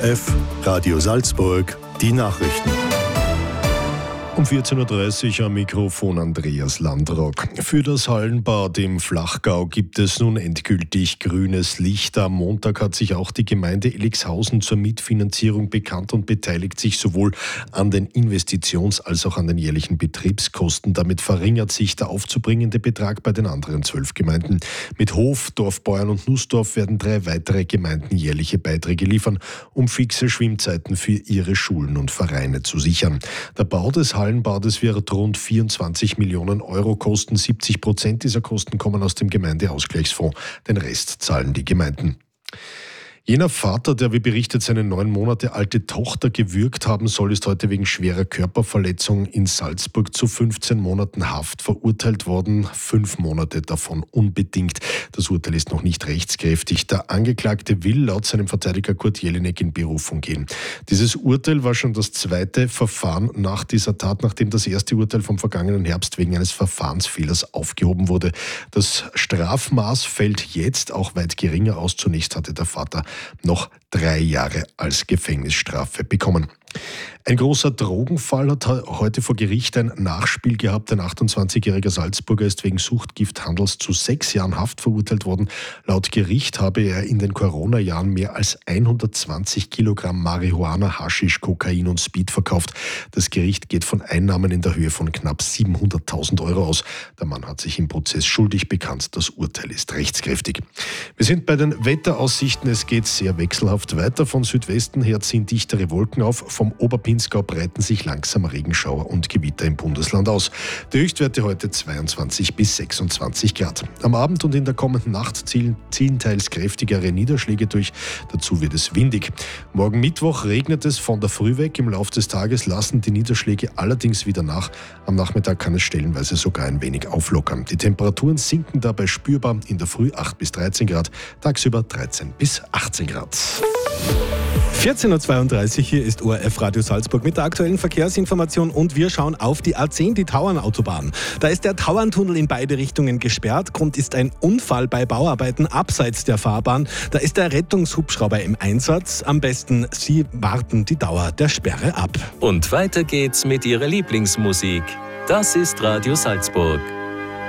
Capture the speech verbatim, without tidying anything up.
F, Radio Salzburg, die Nachrichten. Um vierzehn Uhr dreißig am Mikrofon Andreas Landrock. Für das Hallenbad im Flachgau gibt es nun endgültig grünes Licht. Am Montag hat sich auch die Gemeinde Elixhausen zur Mitfinanzierung bekannt und beteiligt sich sowohl an den Investitions- als auch an den jährlichen Betriebskosten. Damit verringert sich der aufzubringende Betrag bei den anderen zwölf Gemeinden. Mit Hof, Dorfbeuern und Nussdorf werden drei weitere Gemeinden jährliche Beiträge liefern, um fixe Schwimmzeiten für ihre Schulen und Vereine zu sichern. Der Bau des Hallenbades wird rund vierundzwanzig Millionen Euro kosten. siebzig Prozent dieser Kosten kommen aus dem Gemeindeausgleichsfonds. Den Rest zahlen die Gemeinden. Jener Vater, der wie berichtet seine neun Monate alte Tochter gewürgt haben soll, ist heute wegen schwerer Körperverletzung in Salzburg zu fünfzehn Monaten Haft verurteilt worden. Fünf Monate davon unbedingt. Das Urteil ist noch nicht rechtskräftig. Der Angeklagte will laut seinem Verteidiger Kurt Jelinek in Berufung gehen. Dieses Urteil war schon das zweite Verfahren nach dieser Tat, nachdem das erste Urteil vom vergangenen Herbst wegen eines Verfahrensfehlers aufgehoben wurde. Das Strafmaß fällt jetzt auch weit geringer aus. Zunächst hatte der Vater noch drei Jahre als Gefängnisstrafe bekommen. Ein großer Drogenfall hat heute vor Gericht ein Nachspiel gehabt. Ein achtundzwanzigjähriger Salzburger ist wegen Suchtgifthandels zu sechs Jahren Haft verurteilt worden. Laut Gericht habe er in den Corona-Jahren mehr als hundertzwanzig Kilogramm Marihuana, Haschisch, Kokain und Speed verkauft. Das Gericht geht von Einnahmen in der Höhe von knapp siebenhunderttausend Euro aus. Der Mann hat sich im Prozess schuldig bekannt. Das Urteil ist rechtskräftig. Wir sind bei den Wetteraussichten. Es geht sehr wechselhaft weiter. Von Südwesten her ziehen dichtere Wolken auf. Vom Oberpinzgau breiten sich langsam Regenschauer und Gewitter im Bundesland aus. Die Höchstwerte heute zweiundzwanzig bis sechsundzwanzig Grad. Am Abend und in der kommenden Nacht ziehen, ziehen teils kräftigere Niederschläge durch. Dazu wird es windig. Morgen Mittwoch regnet es von der Früh weg. Im Laufe des Tages lassen die Niederschläge allerdings wieder nach. Am Nachmittag kann es stellenweise sogar ein wenig auflockern. Die Temperaturen sinken dabei spürbar. In der Früh acht bis dreizehn Grad, tagsüber dreizehn bis achtzehn Grad. vierzehn Uhr zweiunddreißig, hier ist O R F Radio Salzburg mit der aktuellen Verkehrsinformation und wir schauen auf die A zehn, die Tauernautobahn. Da ist der Tauerntunnel in beide Richtungen gesperrt. Grund ist ein Unfall bei Bauarbeiten abseits der Fahrbahn. Da ist der Rettungshubschrauber im Einsatz. Am besten Sie warten die Dauer der Sperre ab. Und weiter geht's mit Ihrer Lieblingsmusik. Das ist Radio Salzburg.